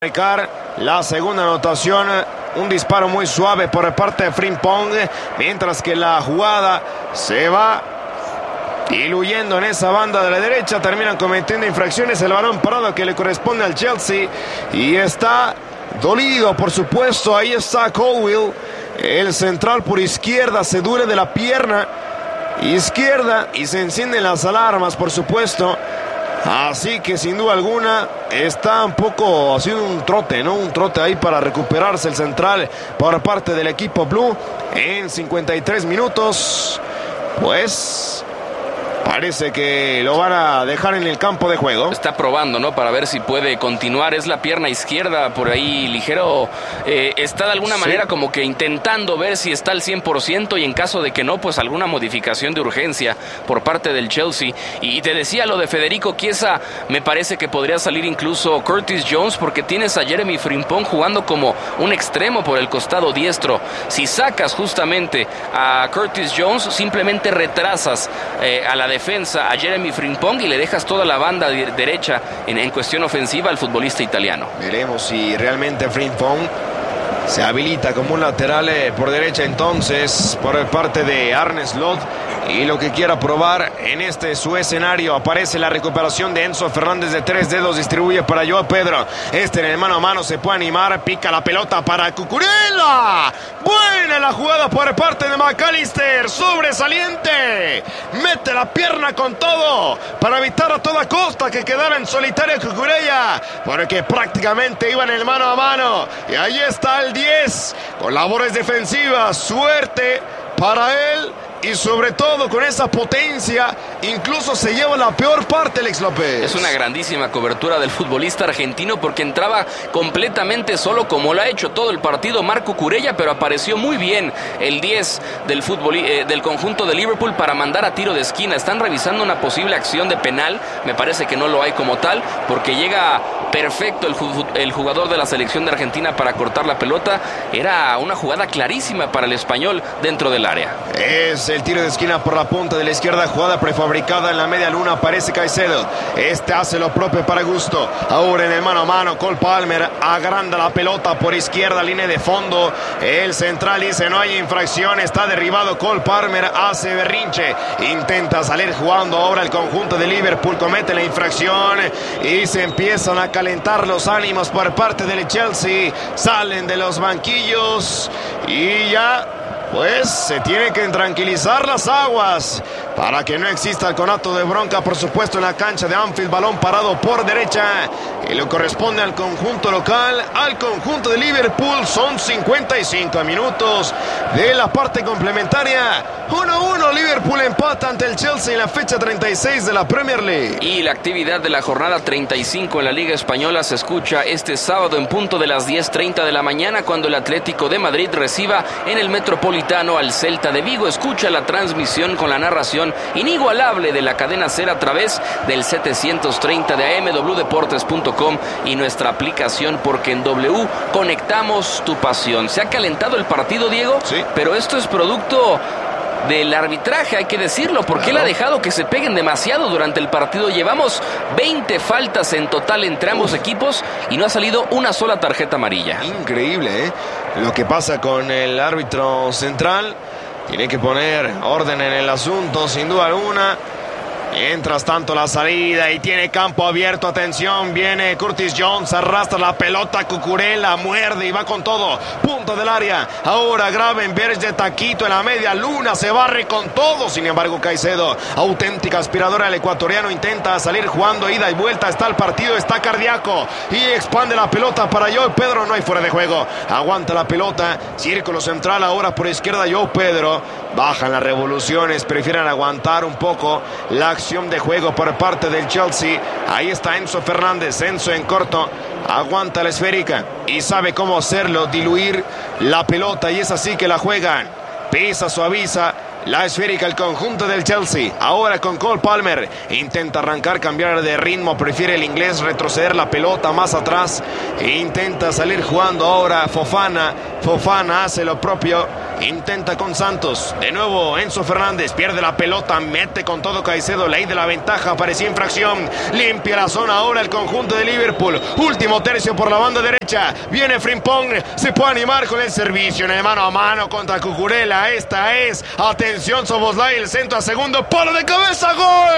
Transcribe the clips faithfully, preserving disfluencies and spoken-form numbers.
marcar la segunda anotación, un disparo muy suave por parte de Frimpong, mientras que la jugada se va diluyendo en esa banda de la derecha. Terminan cometiendo infracciones, el balón parado que le corresponde al Chelsea y está dolido, por supuesto. Ahí está Colwill, el central por izquierda, se duele de la pierna izquierda y se encienden las alarmas, por supuesto. Así que sin duda alguna está un poco haciendo un trote, ¿no? Un trote ahí para recuperarse el central por parte del equipo blue en cincuenta y tres minutos. Pues parece que lo van a dejar en el campo de juego. Está probando, ¿no? Para ver si puede continuar. Es la pierna izquierda por ahí ligero. Eh, está de alguna sí. manera como que intentando ver si está al cien por ciento y en caso de que no, pues alguna modificación de urgencia por parte del Chelsea. Y te decía lo de Federico Chiesa, me parece que podría salir incluso Curtis Jones porque tienes a Jeremy Frimpong jugando como un extremo por el costado diestro. Si sacas justamente a Curtis Jones, simplemente retrasas eh, a la defensa a Jeremy Frimpong y le dejas toda la banda de derecha en, en cuestión ofensiva al futbolista italiano. Veremos si realmente Frimpong se habilita como un lateral eh, por derecha entonces por parte de Arne Slot y lo que quiera probar en este su escenario. Aparece la recuperación de Enzo Fernández de tres dedos, distribuye para Joao Pedro, este en el mano a mano se puede animar, pica la pelota para Cucurella, buena la jugada por parte de McAllister, sobresaliente, mete la pierna con todo para evitar a toda costa que quedara en solitario Cucurella, porque prácticamente iba en el mano a mano y ahí está el diez con labores defensivas, suerte para él. Y sobre todo con esa potencia, incluso se lleva la peor parte Alex López. Es una grandísima cobertura del futbolista argentino porque entraba completamente solo como lo ha hecho todo el partido Marco Cucurella, pero apareció muy bien el diez del, fútbol, eh, del conjunto de Liverpool para mandar a tiro de esquina. Están revisando una posible acción de penal, me parece que no lo hay como tal, porque llega perfecto el, el jugador de la selección de Argentina para cortar la pelota. Era una jugada clarísima para el español dentro del área. Es el tiro de esquina por la punta de la izquierda, jugada prefabricada en la media luna, aparece Caicedo, este hace lo propio para Gusto, ahora en el mano a mano, Cole Palmer agranda la pelota por izquierda, línea de fondo, el central dice no hay infracción, está derribado Cole Palmer, hace berrinche, intenta salir jugando ahora el conjunto de Liverpool, comete la infracción y se empiezan a calentar los ánimos por parte del Chelsea, salen de los banquillos y ya pues se tienen que tranquilizar las aguas para que no exista el conato de bronca, por supuesto, en la cancha de Anfield. Balón parado por derecha y le corresponde al conjunto local, al conjunto de Liverpool. Son cincuenta y cinco minutos de la parte complementaria. uno a uno, Liverpool empata ante el Chelsea en la fecha treinta y seis de la Premier League. Y la actividad de la jornada treinta y cinco en la Liga Española se escucha este sábado en punto de las diez treinta de la mañana cuando el Atlético de Madrid reciba en el Metropolitano al Celta de Vigo. Escucha la transmisión con la narración inigualable de la cadena SER a través del setecientos treinta de A M, w deportes punto com y nuestra aplicación, porque en W conectamos tu pasión. Se ha calentado el partido, Diego, sí, pero esto es producto del arbitraje, hay que decirlo, porque claro, él ha dejado que se peguen demasiado durante el partido. Llevamos veinte faltas en total entre ambos Uf. equipos y no ha salido una sola tarjeta amarilla. Increíble, ¿eh? Lo que pasa con el árbitro central. Tiene que poner orden en el asunto, sin duda alguna. Mientras tanto la salida y tiene campo abierto, atención, viene Curtis Jones, arrastra la pelota, Cucurella muerde y va con todo, punto del área, ahora Gravenberch de taquito en la media luna, se barre con todo, sin embargo Caicedo, auténtica aspiradora, el ecuatoriano intenta salir jugando, ida y vuelta, está el partido, está cardíaco y expande la pelota para Joao Pedro, no hay fuera de juego, aguanta la pelota, círculo central ahora por izquierda Joao Pedro, bajan las revoluciones, prefieren aguantar un poco la de juego por parte del Chelsea. Ahí está Enzo Fernández, Enzo en corto, aguanta la esférica y sabe cómo hacerlo, diluir la pelota y es así que la juegan, pisa, suaviza la esférica el conjunto del Chelsea, ahora con Cole Palmer, intenta arrancar, cambiar de ritmo, prefiere el inglés retroceder la pelota más atrás, e intenta salir jugando ahora Fofana, Fofana hace lo propio intenta con Santos, de nuevo Enzo Fernández, pierde la pelota, mete con todo Caicedo, ley de la ventaja, parecía infracción, limpia la zona ahora el conjunto de Liverpool, último tercio por la banda derecha, viene Frimpong, se puede animar con el servicio en el mano a mano contra Cucurella, esta es, atención Szoboszlai, el centro a segundo, palo de cabeza,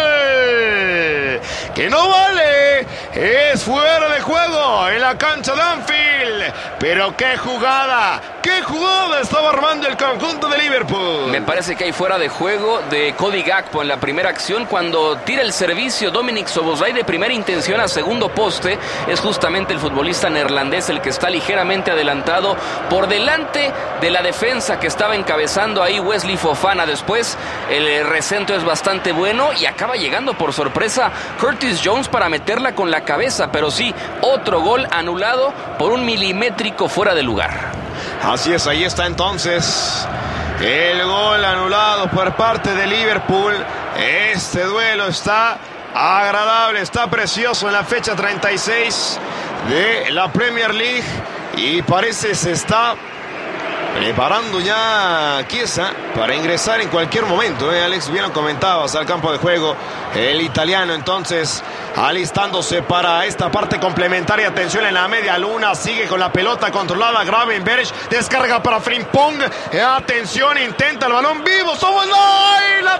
gol, que no vale, es fuera de juego en la cancha de Anfield, pero qué jugada, qué jugada estaba armando el conjunto de Liverpool. Me parece que hay fuera de juego de Cody Gakpo en la primera acción cuando tira el servicio Dominik Szoboszlai de primera intención a segundo poste, es justamente el futbolista neerlandés el que está ligeramente adelantado por delante de la defensa que estaba encabezando ahí Wesley Fofana. Después el recentro es bastante bueno y acaba llegando por sorpresa Curtis Jones para meterla con la cabeza, pero sí, otro gol anulado por un milimétrico fuera de lugar. Así es, ahí está entonces el gol anulado por parte de Liverpool. Este duelo está agradable, está precioso en la fecha treinta y seis de la Premier League y parece se está preparando ya Chiesa para ingresar en cualquier momento, ¿eh? Alex, bien lo comentabas, al campo de juego el italiano entonces alistándose para esta parte complementaria. Atención en la media luna, sigue con la pelota controlada Gravenberch, descarga para Frimpong, atención, intenta el balón vivo, Szoboszlai, la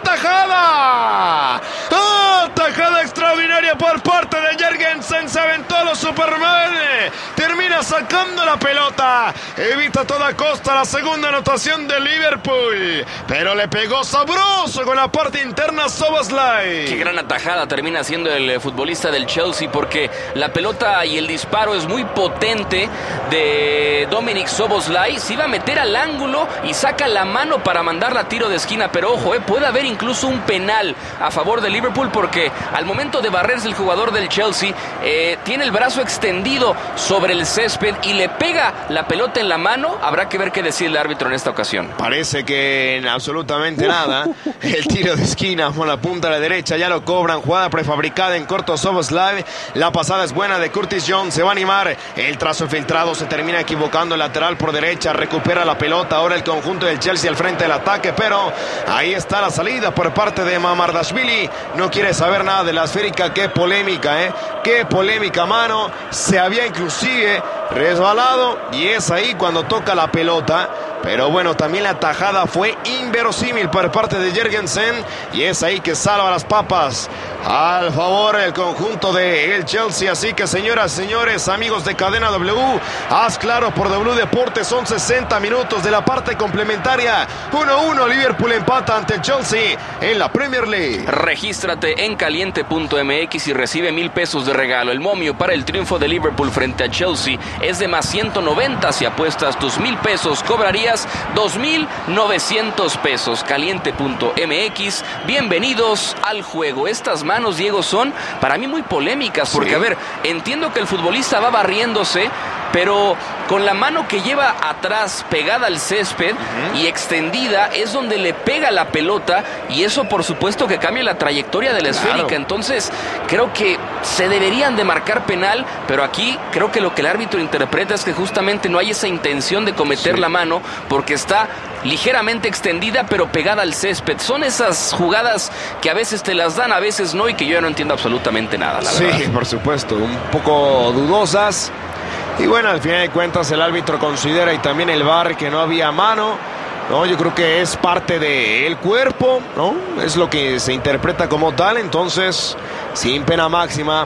tajada, ¡ah! Tajada extraordinaria por parte de Jørgensen, se aventó a los Superman, termina sacando la pelota, evita a toda costa la segunda anotación de Liverpool, pero le pegó sabroso con la parte interna Szoboszlai. Qué gran atajada termina siendo el futbolista del Chelsea, porque la pelota y el disparo es muy potente de Dominik Szoboszlai, se iba a meter al ángulo y saca la mano para mandarla a tiro de esquina, pero ojo, eh, puede haber incluso un penal a favor de Liverpool, porque al momento de barrerse el jugador del Chelsea eh, tiene el brazo extendido sobre el césped y le pega la pelota en la mano. Habrá que ver qué decir el árbitro en esta ocasión. Parece que en absolutamente nada. El tiro de esquina por la punta de la derecha, ya lo cobran, jugada prefabricada en corto Szoboszlai, la pasada es buena de Curtis Jones, se va a animar, el trazo filtrado, se termina equivocando, el lateral por derecha, recupera la pelota, ahora el conjunto del Chelsea al frente del ataque, pero ahí está la salida por parte de Mamardashvili, no quiere saber nada de la esférica. Qué polémica, eh, qué polémica, mano, se había inclusive resbalado y es ahí cuando toca la pelota. Pero bueno, también la tajada fue inverosímil por parte de Jørgensen y es ahí que salva las papas al favor del conjunto de el Chelsea. Así que señoras, señores, amigos de Cadena W, haz claro por W Deportes, son sesenta minutos de la parte complementaria. uno uno, Liverpool empata ante el Chelsea en la Premier League. Regístrate en caliente punto m x y recibe mil pesos de regalo. El momio para el triunfo de Liverpool frente a Chelsea es de más ciento noventa. Si apuestas tus mil pesos, cobrarías dos mil novecientos pesos. Caliente punto m x, bienvenidos al juego. Estas manos, Diego, son para mí muy polémicas, porque sí, a ver, entiendo que el futbolista va barriéndose, pero con la mano que lleva atrás pegada al césped uh-huh. y extendida es donde le pega la pelota, y eso por supuesto que cambia la trayectoria de la claro. esférica. Entonces creo que se deberían de marcar penal, pero aquí creo que lo que el árbitro interpreta es que justamente no hay esa intención de cometer sí. la mano, porque está ligeramente extendida pero pegada al césped. Son esas jugadas que a veces te las dan, a veces no, y que yo ya no entiendo absolutamente nada, la sí, verdad. Sí, por supuesto, un poco dudosas. Y bueno, al final de cuentas el árbitro considera, y también el V A R, que no había mano. No, yo creo que es parte del cuerpo, ¿no? Es lo que se interpreta como tal. Entonces, sin pena máxima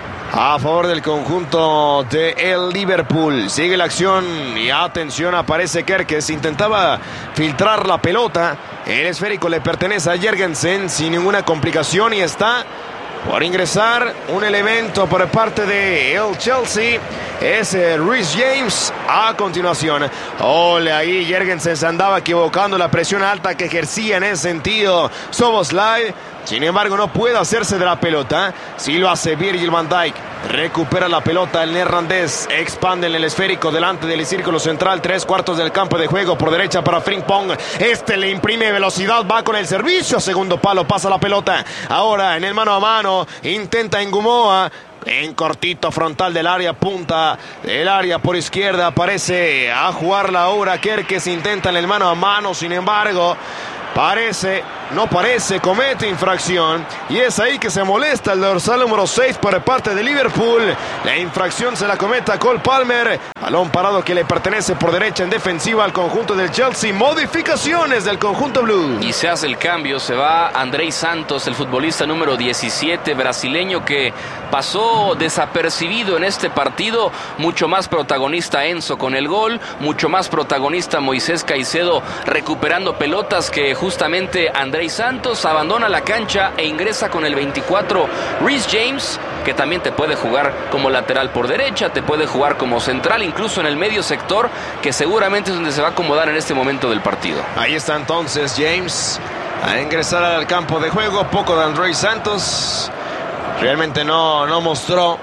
a favor del conjunto de el Liverpool. Sigue la acción y atención, aparece Kerkez, intentaba filtrar la pelota. El esférico le pertenece a Jørgensen sin ninguna complicación y está por ingresar un elemento por parte de el Chelsea. Es Reece James a continuación. Ole, ahí Jørgensen se andaba equivocando, la presión alta que ejercía en ese sentido Szoboszlai. Sin embargo, no puede hacerse de la pelota. Sí lo hace Virgil van Dijk. Recupera la pelota el neerlandés. Expande en el esférico delante del círculo central. Tres cuartos del campo de juego. Por derecha para Frimpong. Este le imprime velocidad. Va con el servicio. Segundo palo. Pasa la pelota. Ahora en el mano a mano. Intenta Ngumoa. En cortito, frontal del área, punta del área por izquierda. Parece a jugar la hora. Kerkez intenta en el mano a mano, sin embargo, parece, no parece, comete infracción. Y es ahí que se molesta el dorsal número seis por parte de Liverpool. La infracción se la comete a Cole Palmer. Balón parado que le pertenece por derecha en defensiva al conjunto del Chelsea. Modificaciones del conjunto blue. Y se hace el cambio, se va Andrei Santos, el futbolista número diecisiete, brasileño, que pasó desapercibido en este partido. Mucho más protagonista Enzo con el gol, mucho más protagonista Moisés Caicedo recuperando pelotas que justamente Andrei Santos. Abandona la cancha e ingresa con el veinticuatro Reece James, que también te puede jugar como lateral por derecha, te puede jugar como central, incluso en el medio sector, que seguramente es donde se va a acomodar en este momento del partido. Ahí está entonces James a ingresar al campo de juego. Poco de Andrei Santos, realmente no, no mostró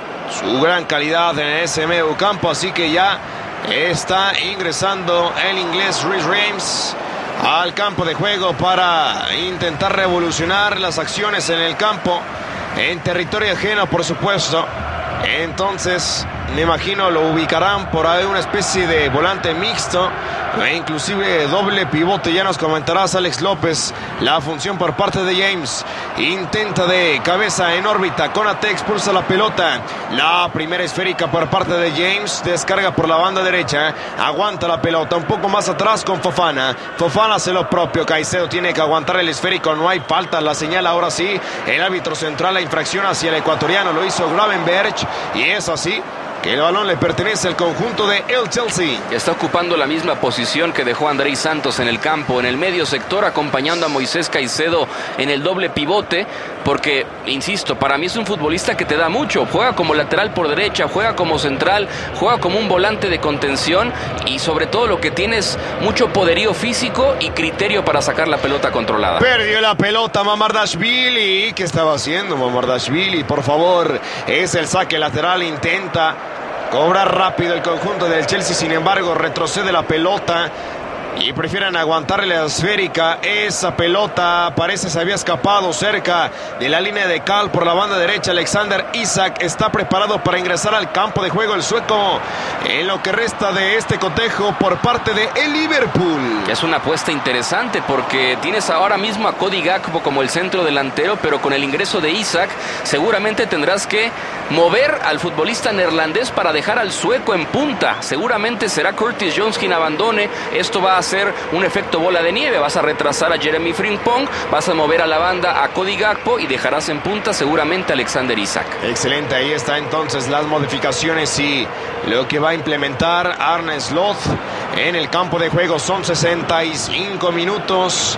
su gran calidad en ese medio campo, así que ya está ingresando el inglés Reece James al campo de juego para intentar revolucionar las acciones en el campo, en territorio ajeno, por supuesto. Entonces, me imagino lo ubicarán por ahí una especie de volante mixto e inclusive doble pivote. Ya nos comentarás, Alex López, la función por parte de James. Intenta de cabeza en órbita, Konate expulsa la pelota. La primera esférica por parte de James, descarga por la banda derecha, aguanta la pelota un poco más atrás con Fofana. Fofana hace lo propio, Caicedo tiene que aguantar el esférico, no hay falta, la señala ahora sí el árbitro central. La infracción hacia el ecuatoriano lo hizo Gravenberch, y es así que el balón le pertenece al conjunto de el Chelsea. Está ocupando la misma posición que dejó Andrei Santos en el campo, en el medio sector, acompañando a Moisés Caicedo en el doble pivote, porque, insisto, para mí es un futbolista que te da mucho. Juega como lateral por derecha, juega como central, juega como un volante de contención, y sobre todo lo que tiene es mucho poderío físico y criterio para sacar la pelota controlada. Perdió la pelota Mamardashvili. ¿Qué estaba haciendo Mamardashvili? Por favor, es el saque lateral, intenta cobrar rápido el conjunto del Chelsea, sin embargo retrocede la pelota y prefieren aguantarle la esférica. Esa pelota parece se había escapado cerca de la línea de cal por la banda derecha. Alexander Isak está preparado para ingresar al campo de juego el sueco en lo que resta de este cotejo por parte de el Liverpool. Es una apuesta interesante porque tienes ahora mismo a Cody Gakpo como el centro delantero, pero con el ingreso de Isak seguramente tendrás que mover al futbolista neerlandés para dejar al sueco en punta. Seguramente será Curtis Jones quien abandone. Esto va a ser un efecto bola de nieve. Vas a retrasar a Jeremy Frimpong, vas a mover a la banda a Cody Gakpo y dejarás en punta seguramente a Alexander Isak. Excelente, ahí está entonces las modificaciones y lo que va a implementar Arne Slot en el campo de juego. Son sesenta y cinco minutos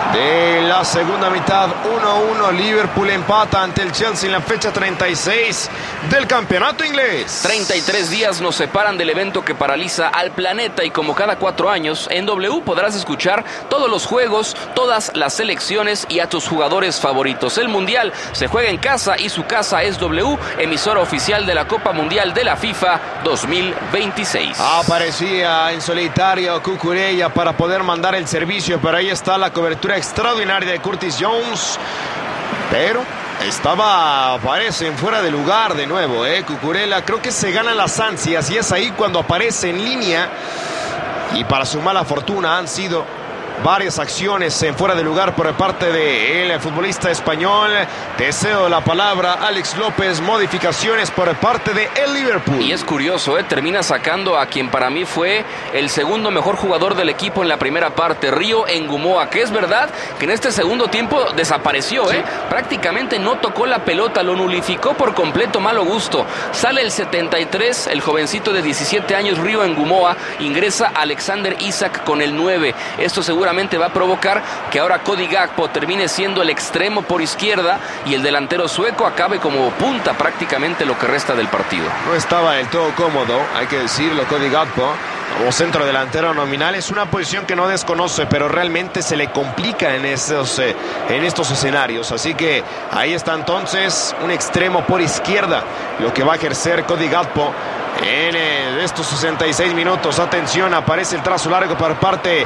de la segunda mitad. Uno a uno, Liverpool empata ante el Chelsea en la fecha treinta y seis del campeonato inglés. treinta y tres días nos separan del evento que paraliza al planeta, y como cada cuatro años en W podrás escuchar todos los juegos, todas las selecciones y a tus jugadores favoritos. El Mundial se juega en casa y su casa es W, emisora oficial de la Copa Mundial de la FIFA dos mil veintiséis. Aparecía en solitario Cucurella para poder mandar el servicio, pero ahí está la cobertura extraordinaria de Curtis Jones, pero estaba, aparece fuera de lugar de nuevo, eh, Cucurella. Creo que se ganan las ansias y es ahí cuando aparece en línea, y para su mala fortuna han sido varias acciones en fuera de lugar por parte del futbolista español. Te cedo la palabra, Alex López. Modificaciones por parte de el Liverpool. Y es curioso, ¿eh? Termina sacando a quien para mí fue el segundo mejor jugador del equipo en la primera parte, Río Ngumoa, que es verdad que en este segundo tiempo desapareció, ¿eh? Sí. Prácticamente no tocó la pelota, lo nulificó por completo, malo gusto. Sale el setenta y tres, el jovencito de diecisiete años, Río Ngumoa, ingresa Alexander Isak con el nueve. Esto seguramente va a provocar que ahora Cody Gakpo termine siendo el extremo por izquierda y el delantero sueco acabe como punta prácticamente lo que resta del partido. No estaba del todo cómodo, hay que decirlo, Cody Gakpo como centro delantero nominal. Es una posición que no desconoce, pero realmente se le complica en estos, eh, en estos escenarios. Así que ahí está entonces un extremo por izquierda, lo que va a ejercer Cody Gakpo en el estos sesenta y seis minutos. Atención, aparece el trazo largo por parte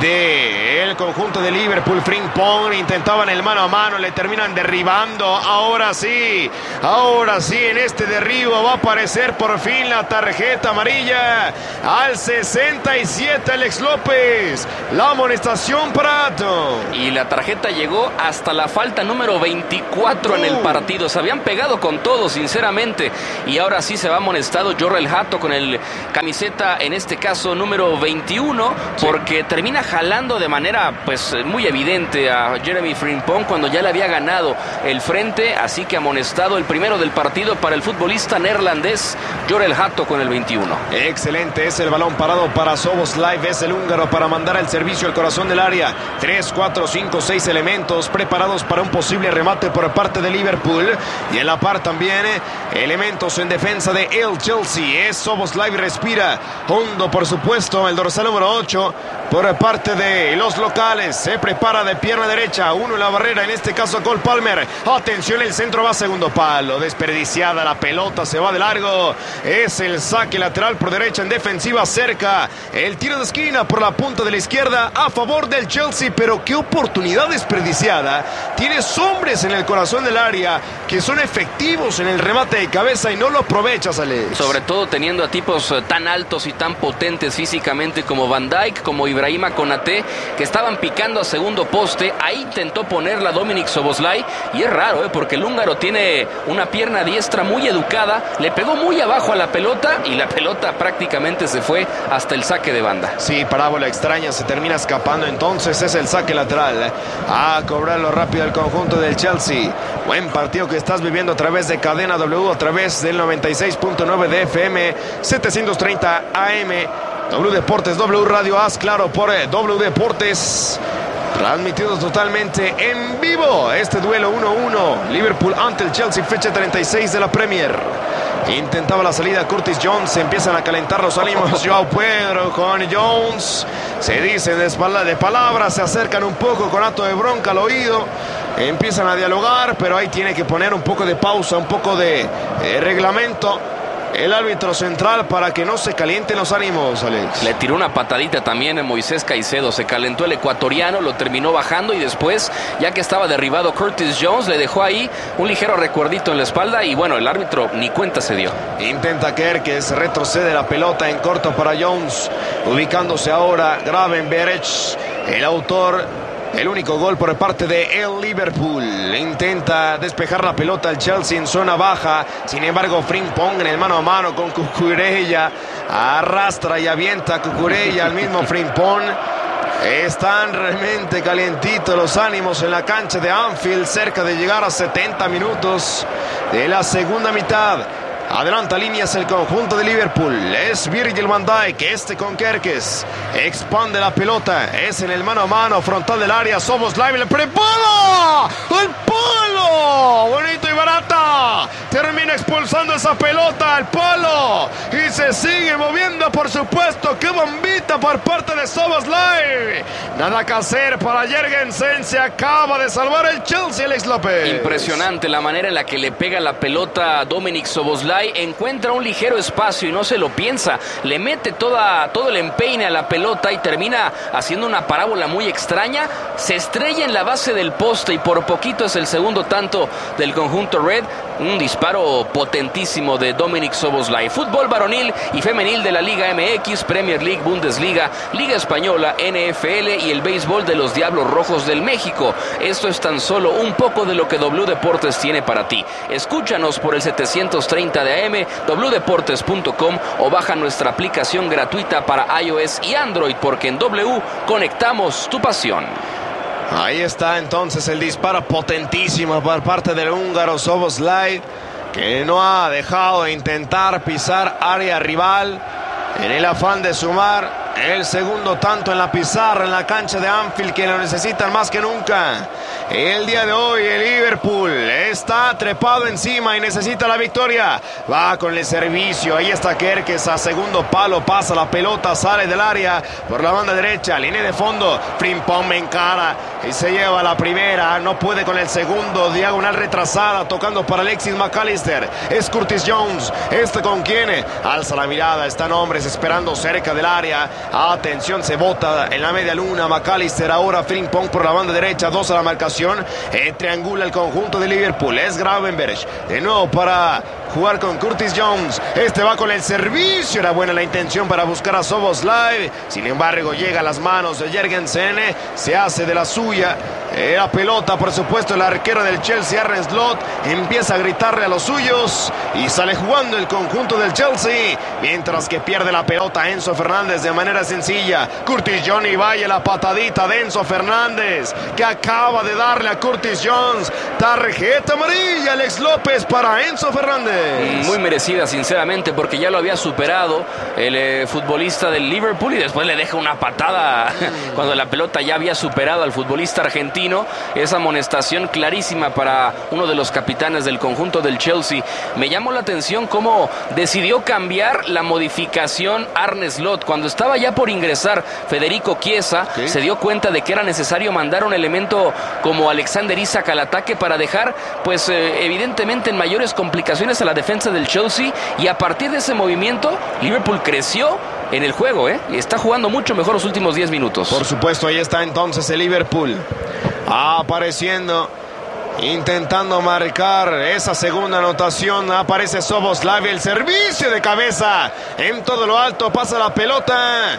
del conjunto de Liverpool. Frimpong intentaban el mano a mano, le terminan derribando. Ahora sí, ahora sí, en este derribo va a aparecer por fin la tarjeta amarilla al sesenta y siete. Alex López, la amonestación para Ato. Y la tarjeta llegó hasta la falta número veinticuatro uh. en el partido. Se habían pegado con todo, sinceramente. Y ahora sí se va amonestado Jorrel Hato con el camiseta, en este caso número veintiuno, sí. porque termina jalando de manera pues muy evidente a Jeremy Frimpong cuando ya le había ganado el frente. Así que amonestado el primero del partido para el futbolista neerlandés Jorrel Hato con el veintiuno. Excelente, es el balón parado para Szoboszlai, es el húngaro para mandar el servicio al corazón del área. tres, cuatro, cinco, seis elementos preparados para un posible remate por parte de Liverpool. Y en la par también elementos en defensa de el Chelsea. Es Szoboszlai, respira hondo, por supuesto, el dorsal número ocho por parte de los locales. Se prepara de pierna derecha, uno en la barrera, en este caso Cole Palmer. Atención, el centro va a segundo palo, desperdiciada la pelota, se va de largo. Es el saque lateral por derecha en defensiva, cerca el tiro de esquina por la punta de la izquierda a favor del Chelsea. Pero qué oportunidad desperdiciada. Tienes hombres en el corazón del área que son efectivos en el remate de cabeza y no lo aprovechas, Alex. Sobre todo teniendo a tipos tan altos y tan potentes físicamente como Van Dijk, como Ibrahima Konaté, que estaban picando a segundo poste. Ahí intentó ponerla Dominik Szoboszlai y es raro, ¿eh? porque el húngaro tiene una pierna diestra muy educada, le pegó muy abajo a la pelota y la pelota prácticamente se fue hasta el saque de banda. Sí, parábola extraña, se termina escapando, entonces es el saque lateral a cobrarlo rápido el conjunto del Chelsea. Buen partido que estás viviendo a través de Cadena W, a través del noventa y seis punto nueve de F M, setecientos treinta A M, W Deportes, W Radio Haz Claro por W Deportes. Transmitidos totalmente en vivo este duelo uno uno, Liverpool ante el Chelsea, fecha treinta y seis de la Premier. Intentaba la salida Curtis Jones, se empiezan a calentar los ánimos. Joao Pedro con Jones, se dicen de espalda de palabras, se acercan un poco con acto de bronca al oído, empiezan a dialogar, pero ahí tiene que poner un poco de pausa, un poco de eh, reglamento el árbitro central para que no se calienten los ánimos, Alex. Le tiró una patadita también a Moisés Caicedo, se calentó el ecuatoriano, lo terminó bajando y después, ya que estaba derribado Curtis Jones, le dejó ahí un ligero recuerdito en la espalda y bueno, el árbitro ni cuenta se dio. Intenta Kerkez, retrocede la pelota en corto para Jones, ubicándose ahora Gravenberch, el autor. El único gol por parte de el Liverpool. Intenta despejar la pelota el Chelsea en zona baja. Sin embargo, Frimpong en el mano a mano con Cucurella. Arrastra y avienta a Cucurella al mismo Frimpong. Están realmente calientitos los ánimos en la cancha de Anfield. Cerca de llegar a setenta minutos de la segunda mitad. Adelanta líneas el conjunto de Liverpool. Es Virgil van Dijk, este con Kerkez. Expande la pelota. Es en el mano a mano, frontal del área. Szoboszlai, le prepara. ¡El palo! Bonito y barata. Termina expulsando esa pelota al palo. Y se sigue moviendo, por supuesto. ¡Qué bombita por parte de Szoboszlai! Nada que hacer para Jürgensen. Se acaba de salvar el Chelsea, Alex López. Impresionante la manera en la que le pega la pelota a Dominik Szoboszlai. Encuentra un ligero espacio y no se lo piensa, le mete toda, todo el empeine a la pelota y termina haciendo una parábola muy extraña, se estrella en la base del poste y por poquito es el segundo tanto del conjunto Red. Un disparo potentísimo de Dominik Szoboszlai. Fútbol varonil y femenil de la Liga M X, Premier League, Bundesliga, Liga Española, N F L y el béisbol de los Diablos Rojos del México. Esto es tan solo un poco de lo que W Deportes tiene para ti. Escúchanos por el setecientos treinta de A M, w deportes punto com o baja nuestra aplicación gratuita para iOS y Android, porque en W conectamos tu pasión. Ahí está entonces el disparo potentísimo por parte del húngaro Szoboszlai, que no ha dejado de intentar pisar área rival en el afán de sumar. el segundo tanto en la pizarra, en la cancha de Anfield, que lo necesitan más que nunca. El día de hoy el Liverpool está trepado encima y necesita la victoria. Va con el servicio, ahí está Kerkez a segundo palo, pasa la pelota, sale del área por la banda derecha, línea de fondo, Frimpong me encara y se lleva la primera, no puede con el segundo, diagonal retrasada, tocando para Alexis McAllister, es Curtis Jones, este con quien alza la mirada, están hombres esperando cerca del área, atención, se bota en la media luna, McAllister, ahora Frimpong por la banda derecha, dos a la marcación, eh, triangula el conjunto de Liverpool, es Gravenberch, de nuevo para jugar con Curtis Jones, este va con el servicio, era buena la intención para buscar a Szoboszlai, sin embargo llega a las manos de Jørgensen, se hace de la suya, eh, la pelota por supuesto el arquero del Chelsea, Arne Slot, empieza a gritarle a los suyos y sale jugando el conjunto del Chelsea, mientras que pierde la pelota Enzo Fernández de manera sencilla, Curtis Jones y vaya la patadita de Enzo Fernández, que acaba de darle a Curtis Jones, tarjeta amarilla Alex López para Enzo Fernández. Muy merecida sinceramente, porque ya lo había superado el eh, futbolista del Liverpool y después le deja una patada cuando la pelota ya había superado al futbolista argentino. Esa amonestación clarísima para uno de los capitanes del conjunto del Chelsea. Me llamó la atención cómo decidió cambiar la modificación Arne Slot. Cuando estaba ya por ingresar Federico Chiesa, ¿sí?, se dio cuenta de que era necesario mandar un elemento como Alexander Isak al ataque para dejar pues eh, evidentemente en mayores complicaciones a la defensa del Chelsea, y a partir de ese movimiento Liverpool creció en el juego, ¿eh? Y está jugando mucho mejor los últimos diez minutos. Por supuesto, ahí está entonces el Liverpool apareciendo, intentando marcar esa segunda anotación. Aparece Szoboszlai, el servicio de cabeza en todo lo alto, pasa la pelota,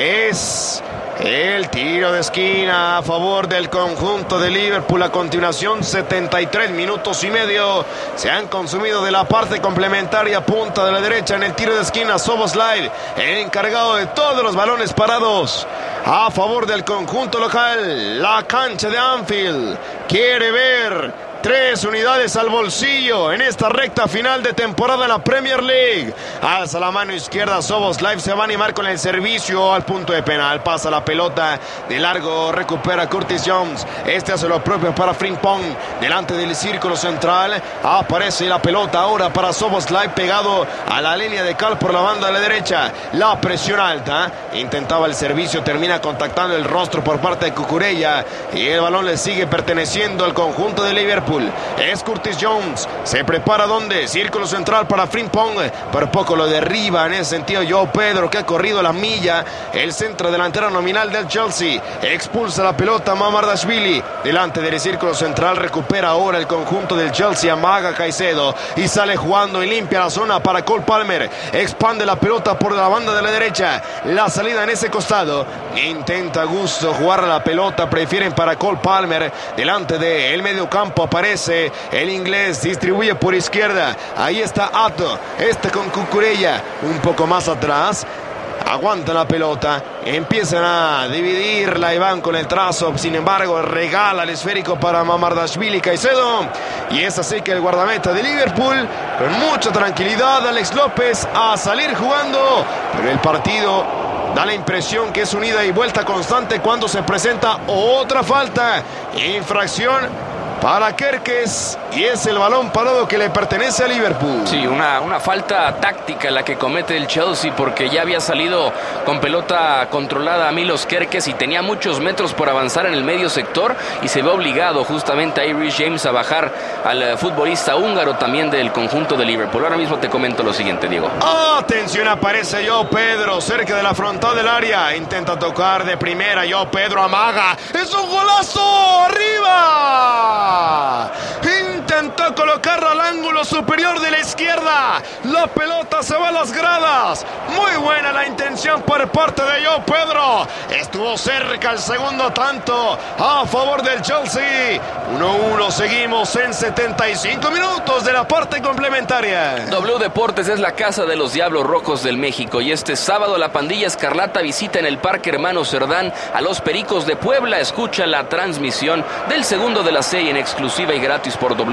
es el tiro de esquina a favor del conjunto de Liverpool. A continuación, setenta y tres minutos y medio se han consumido de la parte complementaria, punta de la derecha en el tiro de esquina. Szoboszlai, el encargado de todos los balones parados a favor del conjunto local. La cancha de Anfield quiere ver tres unidades al bolsillo en esta recta final de temporada en la Premier League. Alza la mano izquierda Szoboszlai, se va a animar con el servicio al punto de penal. Pasa la pelota de largo, recupera Curtis Jones. Este hace lo propio para Frimpong, delante del círculo central. Aparece la pelota ahora para Szoboszlai, pegado a la línea de cal por la banda de la derecha. La presión alta, intentaba el servicio, termina contactando el rostro por parte de Cucurella y el balón le sigue perteneciendo al conjunto de Liverpool. Es Curtis Jones, se prepara donde, círculo central para Frimpong, por poco lo derriba en ese sentido João Pedro, que ha corrido la milla, el centro delantero nominal del Chelsea, expulsa la pelota Mamardashvili, delante del círculo central, recupera ahora el conjunto del Chelsea, amaga Caicedo y sale jugando y limpia la zona para Cole Palmer, expande la pelota por la banda de la derecha, la salida en ese costado, intenta Gusto jugar la pelota, prefieren para Cole Palmer, delante del medio campo aparece el inglés, distribuye por izquierda, ahí está Ato, este con Cucurella, un poco más atrás, aguanta la pelota, empiezan a dividirla y van con el trazo, sin embargo regala el esférico para Mamardashvili Caicedo, y es así que el guardameta de Liverpool, con mucha tranquilidad, Alex López a salir jugando, pero el partido da la impresión que es un ida y vuelta constante cuando se presenta otra falta, infracción para Kerkez, y es el balón parado que le pertenece a Liverpool. Sí, una, una falta táctica la que comete el Chelsea, porque ya había salido con pelota controlada a Milos Kerkez y tenía muchos metros por avanzar en el medio sector, y se ve obligado justamente a Reece James a bajar al futbolista húngaro también del conjunto de Liverpool. Ahora mismo te comento lo siguiente, Diego. Atención, aparece João Pedro cerca de la frontal del área, intenta tocar de primera, João Pedro amaga, es un golazo, arriba. Intentó colocarla al ángulo superior de la izquierda. La pelota se va a las gradas. Muy buena la intención por parte de João Pedro. Estuvo cerca el segundo tanto a favor del Chelsea. uno uno, seguimos en setenta y cinco minutos de la parte complementaria. W Deportes es la casa de los Diablos Rojos del México, y este sábado la pandilla escarlata visita en el Parque Hermano Cerdán a los Pericos de Puebla. Escucha la transmisión del segundo de la serie en exclusiva y gratis por W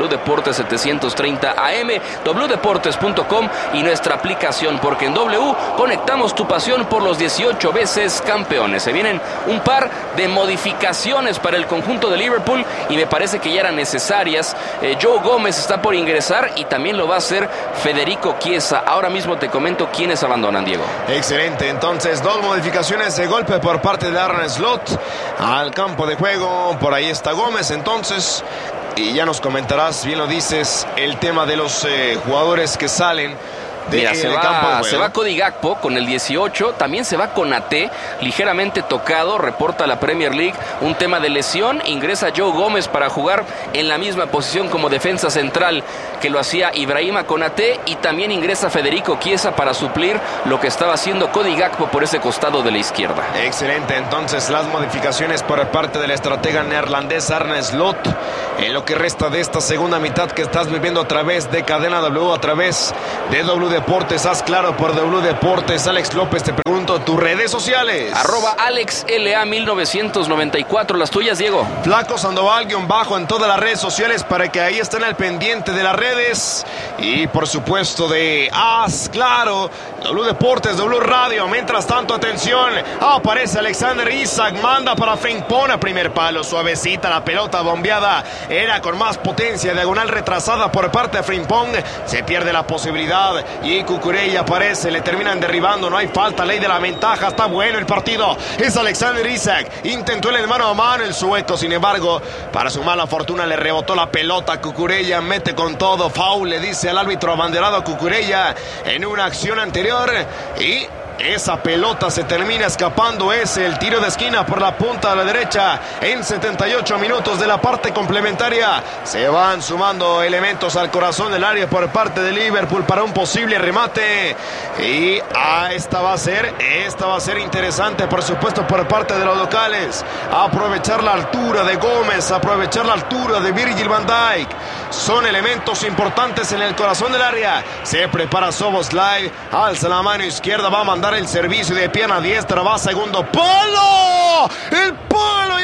Deportes setecientos treinta A M, w deportes punto com y nuestra aplicación, porque en W conectamos tu pasión por los dieciocho veces campeones. Se vienen un par de modificaciones para el conjunto de Liverpool y me parece que ya eran necesarias. Eh, Joe Gómez está por ingresar y también lo va a hacer Federico Chiesa. Ahora mismo te comento quiénes abandonan, Diego. Excelente, entonces dos modificaciones de golpe por parte de Arne Slot al campo de juego. Por ahí está Gómez, entonces, y ya nos comentarás, bien lo dices, el tema de los eh, jugadores que salen. De, Mira, se de va, campo de se va Cody Gakpo con el dieciocho, también se va Konaté, ligeramente tocado, reporta la Premier League, un tema de lesión. Ingresa Joe Gómez para jugar en la misma posición como defensa central que lo hacía Ibrahima Konaté, y también ingresa Federico Chiesa para suplir lo que estaba haciendo Cody Gakpo por ese costado de la izquierda. Excelente, entonces las modificaciones por parte del estratega neerlandés Arne Slot en lo que resta de esta segunda mitad que estás viviendo a través de Cadena W, a través de W Deportes. Haz claro por W Deportes. Alex López, te pregunto tus redes sociales. Arroba Alex L A mil novecientos noventa y cuatro, las tuyas, Diego. Flaco Sandoval guión bajo en todas las redes sociales para que ahí estén al pendiente de las redes y por supuesto de Haz claro W Deportes, W Radio. Mientras tanto, atención, aparece Alexander Isak, manda para Frimpong a primer palo, suavecita la pelota bombeada, era con más potencia, diagonal retrasada por parte de Frimpong, se pierde la posibilidad y Cucurella aparece, le terminan derribando, no hay falta, ley de la ventaja, está bueno el partido, es Alexander Isak, intentó el mano a mano el sueco, sin embargo, para su mala fortuna le rebotó la pelota, Cucurella mete con todo, foul, le dice al árbitro abanderado a Cucurella en una acción anterior y esa pelota se termina escapando. Es el tiro de esquina por la punta de la derecha en setenta y ocho minutos de la parte complementaria. Se van sumando elementos al corazón del área por parte de Liverpool para un posible remate. Y ah, esta va a ser, esta va a ser interesante, por supuesto, por parte de los locales. Aprovechar la altura de Gómez, aprovechar la altura de Virgil van Dijk. Son elementos importantes en el corazón del área. Se prepara Szoboszlai, alza la mano izquierda, va a mandar el servicio de pierna diestra, va a segundo palo, el palo y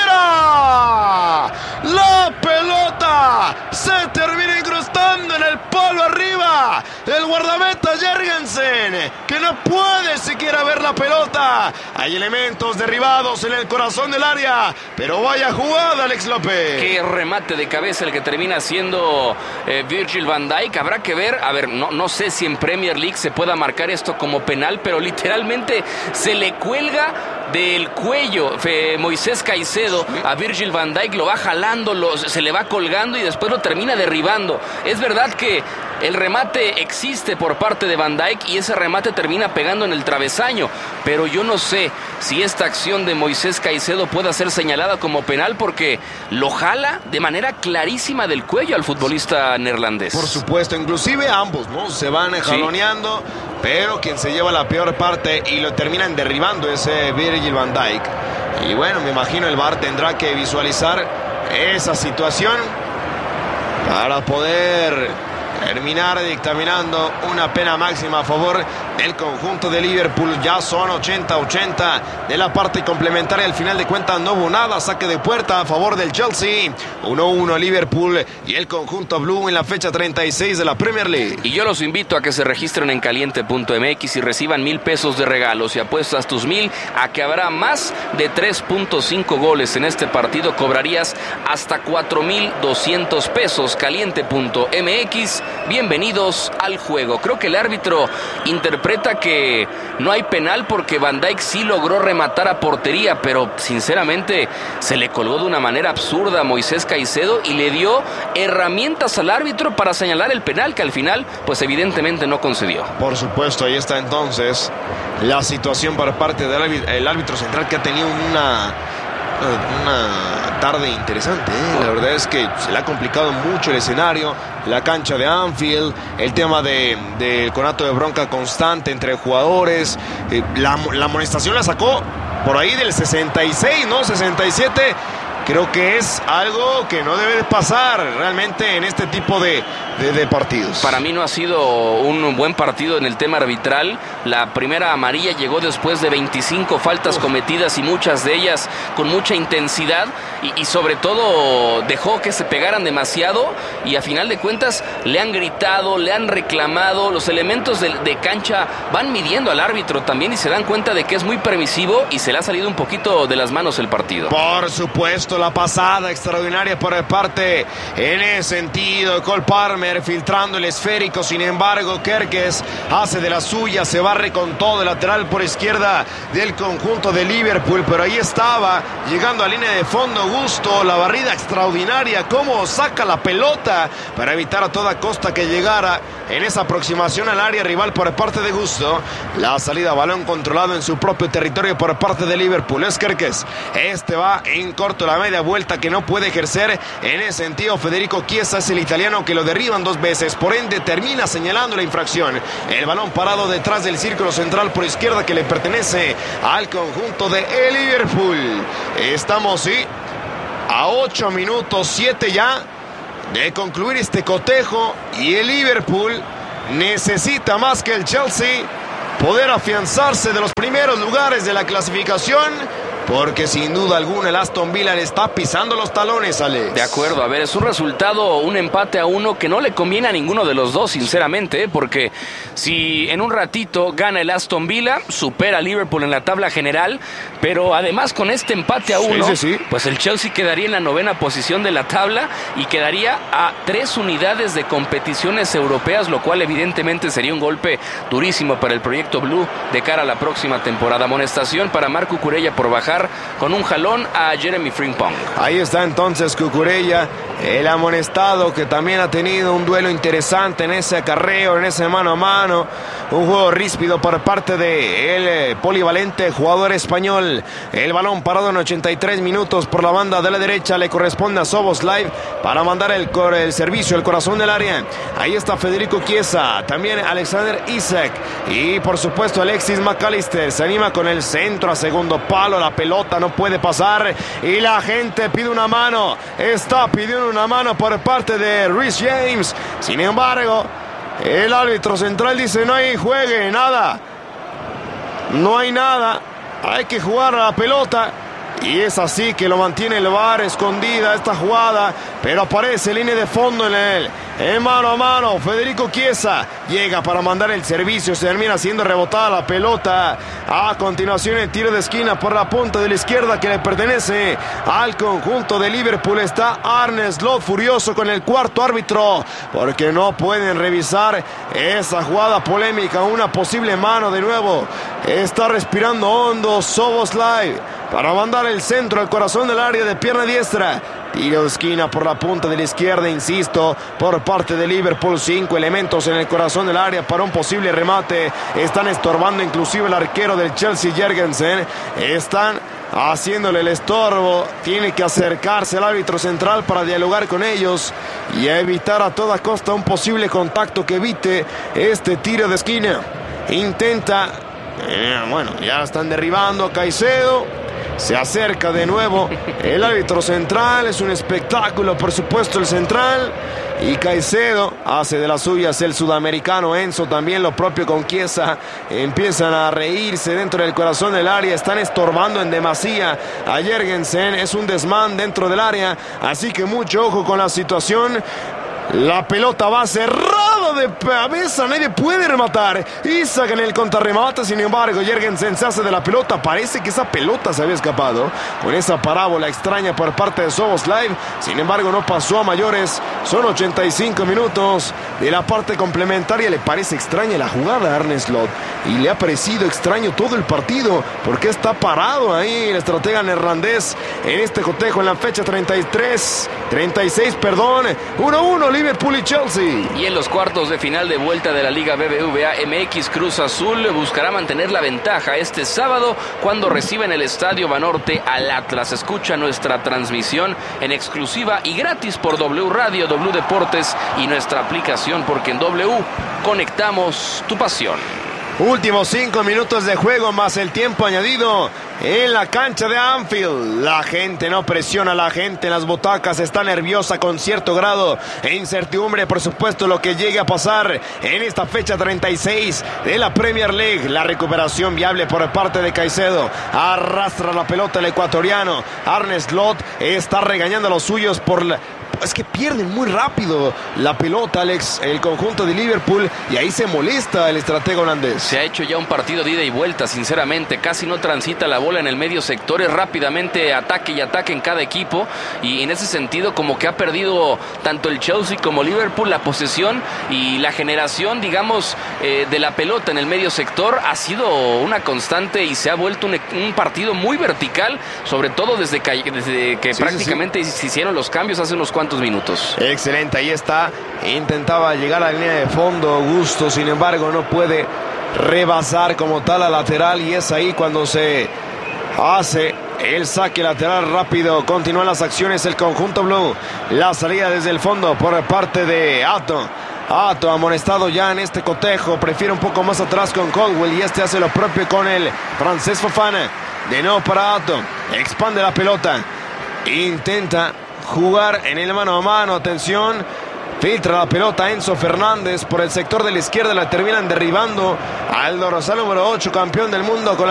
afuera, la pelota se termina incrustando en el palo arriba, el guardameta Jørgensen, que no puede siquiera ver la pelota. Hay elementos derribados en el corazón del área, pero vaya jugada, Alex López. Qué remate de cabeza el que termina siendo eh, Virgil van Dijk. Habrá que ver, a ver, no, no sé si en Premier League se pueda marcar esto como penal, pero literalmente se le cuelga del cuello eh, Moisés Caicedo a Virgil van Dijk, lo va jalando, lo, se le va colgando y después lo termina derribando. Es verdad que el remate existe por parte de Van Dijk y ese remate termina pegando en el travesaño, pero yo no sé si esta acción de Moisés Caicedo pueda ser señalada como penal porque lo jala de manera clarísima del cuello al futbolista neerlandés. Por supuesto, inclusive ambos, ¿no? Se van jaloneando, sí, pero quien se lleva la peor parte y lo terminan derribando es eh, Virgil van Dijk. Y bueno, me imagino el V A R tendrá que visualizar esa situación para poder terminar dictaminando una pena máxima a favor del conjunto de Liverpool. Ya son ochenta ochenta de la parte complementaria. Al final de cuentas no hubo nada. Saque de puerta a favor del Chelsea. uno uno Liverpool y el conjunto blue en la fecha treinta y seis de la Premier League. Y yo los invito a que se registren en caliente punto m x y reciban mil pesos de regalos. Si apuestas tus mil a que habrá más de tres punto cinco goles en este partido, cobrarías hasta cuatro mil doscientos pesos. caliente punto m x. Bienvenidos al juego. Creo que el árbitro interpreta que no hay penal porque Van Dijk sí logró rematar a portería, pero sinceramente se le colgó de una manera absurda a Moisés Caicedo y le dio herramientas al árbitro para señalar el penal que al final pues evidentemente no concedió. Por supuesto, ahí está entonces la situación por parte del árbitro, el árbitro central, que ha tenido una una tarde interesante, ¿eh? La verdad es que se le ha complicado mucho el escenario, la cancha de Anfield, el tema de, del conato de bronca constante entre jugadores. eh, la, la amonestación la sacó por ahí del sesenta y seis, ¿no? sesenta y siete. creo que es algo que no debe de pasar realmente en este tipo de, de, de partidos. Para mí no ha sido un buen partido en el tema arbitral. La primera amarilla llegó después de veinticinco faltas Uf. cometidas y muchas de ellas con mucha intensidad y, y sobre todo dejó que se pegaran demasiado y a final de cuentas le han gritado, le han reclamado. Los elementos de, de cancha van midiendo al árbitro también y se dan cuenta de que es muy permisivo y se le ha salido un poquito de las manos el partido. Por supuesto, la pasada extraordinaria por parte en ese sentido de Cole Palmer filtrando el esférico. Sin embargo, Kerkez hace de la suya, se barre con todo, lateral por izquierda del conjunto de Liverpool, pero ahí estaba llegando a línea de fondo Gusto, la barrida extraordinaria, cómo saca la pelota para evitar a toda costa que llegara en esa aproximación al área rival por parte de Gusto. La salida, balón controlado en su propio territorio por parte de Liverpool. Es Kerkez, este va en corto, la media vuelta que no puede ejercer en ese sentido. Federico Chiesa es el italiano que lo derriban dos veces, por ende termina señalando la infracción. El balón parado detrás del círculo central por izquierda que le pertenece al conjunto de Liverpool. Estamos sí a ocho minutos siete ya de concluir este cotejo y el Liverpool necesita más que el Chelsea poder afianzarse de los primeros lugares de la clasificación, porque sin duda alguna el Aston Villa le está pisando los talones, Alex. De acuerdo, a ver, es un resultado, un empate a uno que no le conviene a ninguno de los dos, sinceramente, ¿eh? Porque si en un ratito gana el Aston Villa, supera a Liverpool en la tabla general, pero además con este empate a uno, sí, sí, sí. pues el Chelsea quedaría en la novena posición de la tabla y quedaría a tres unidades de competiciones europeas, lo cual evidentemente sería un golpe durísimo para el proyecto Blue de cara a la próxima temporada. Amonestación para Marc Cucurella por bajar con un jalón a Jeremy Frimpong. Ahí está entonces Cucurella, el amonestado, que también ha tenido un duelo interesante en ese acarreo, en ese mano a mano. Un juego ríspido por parte del eh, polivalente jugador español. El balón parado en ochenta y tres minutos por la banda de la derecha le corresponde a Szoboszlai para mandar el, el servicio, el corazón del área. Ahí está Federico Chiesa, también Alexander Isak y por supuesto Alexis McAllister. Se anima con el centro a segundo palo, la pelota no puede pasar y la gente pide una mano. Está pidiendo una mano por parte de Reece James. Sin embargo, el árbitro central dice no hay juegue, nada. No hay nada. Hay que jugar a la pelota. Y es así que lo mantiene el V A R escondida esta jugada, pero aparece línea de fondo en él. En mano a mano, Federico Chiesa llega para mandar el servicio, se termina siendo rebotada la pelota. A continuación el tiro de esquina por la punta de la izquierda que le pertenece al conjunto de Liverpool. Está Arne Slot furioso con el cuarto árbitro porque no pueden revisar esa jugada polémica, una posible mano de nuevo. Está respirando hondo Szoboszlai para mandar el centro al corazón del área de pierna diestra. Tiro de esquina por la punta de la izquierda, insisto, por parte de Liverpool. Cinco elementos en el corazón del área para un posible remate. Están estorbando inclusive el arquero del Chelsea, Jørgensen. Están haciéndole el estorbo. Tiene que acercarse al árbitro central para dialogar con ellos y evitar a toda costa un posible contacto que evite este tiro de esquina. Intenta, eh, bueno, ya están derribando a Caicedo. Se acerca de nuevo el árbitro central. Es un espectáculo, por supuesto, el central. Y Caicedo hace de las suyas el sudamericano. Enzo también lo propio con Chiesa. Empiezan a reírse dentro del corazón del área. Están estorbando en demasía a Jørgensen. Es un desmán dentro del área. Así que mucho ojo con la situación. La pelota va cerrada de cabeza, nadie puede rematar. Isak en el contrarremate, sin embargo, Jørgensen se hace de la pelota. Parece que esa pelota se había escapado con esa parábola extraña por parte de Szoboszlai. Sin embargo, no pasó a mayores. Son ochenta y cinco minutos de la parte complementaria. Le parece extraña la jugada a Arne Slot y le ha parecido extraño todo el partido porque está parado ahí el estratega neerlandés en este cotejo en la fecha treinta y tres, treinta y seis, perdón. uno a uno Liverpool y Chelsea. Y en los cuartos de final de vuelta de la Liga B B V A M X, Cruz Azul buscará mantener la ventaja este sábado cuando reciba en el Estadio Banorte al Atlas. Escucha nuestra transmisión en exclusiva y gratis por W Radio, W Deportes y nuestra aplicación, porque en W conectamos tu pasión. Últimos cinco minutos de juego más el tiempo añadido en la cancha de Anfield. La gente no presiona, la gente en las butacas está nerviosa con cierto grado e incertidumbre, por supuesto, lo que llegue a pasar en esta fecha treinta y seis de la Premier League. La recuperación viable por parte de Caicedo. Arrastra la pelota el ecuatoriano. Arne Slot está regañando a los suyos por la... Es que pierden muy rápido la pelota, Alex, el conjunto de Liverpool, y ahí se molesta el estratega holandés. Se ha hecho ya un partido de ida y vuelta, sinceramente, casi no transita la bola en el medio sector, es rápidamente ataque y ataque en cada equipo, y en ese sentido como que ha perdido tanto el Chelsea como Liverpool la posesión y la generación, digamos, eh, de la pelota en el medio sector ha sido una constante y se ha vuelto un, un partido muy vertical, sobre todo desde que, desde que sí, prácticamente sí, sí. se hicieron los cambios hace unos cuantos minutos. Excelente, ahí está. Intentaba llegar a la línea de fondo Gusto, sin embargo no puede rebasar como tal a lateral, y es ahí cuando se hace el saque lateral rápido. Continúan las acciones el conjunto blue. La salida desde el fondo por parte de Ato. Ato amonestado ya en este cotejo, prefiere un poco más atrás con Caldwell, y este hace lo propio con el francés Fofana. De nuevo para Ato, expande la pelota, intenta jugar en el mano a mano, atención, filtra la pelota Enzo Fernández por el sector de la izquierda, la terminan derribando al dorsal número ocho, campeón del mundo con la